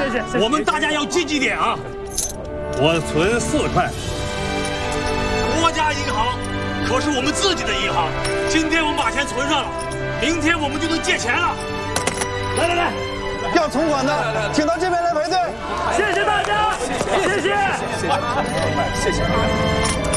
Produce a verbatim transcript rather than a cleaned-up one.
谢谢。 我们大家要积极点啊！我存四块。国家银行可是我们自己的银行，今天我们把钱存上了，明天我们就能借钱了。来来来， 要存款的，请到这边来排队。 谢谢大家，谢谢， 谢谢，谢谢。